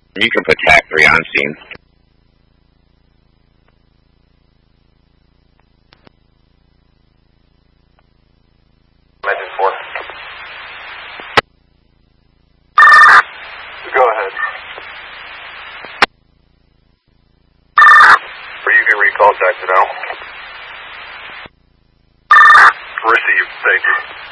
You can put TAC 3 on scene. Engine 4. Go ahead. Or you can recall TAC to now. Receive, thank you.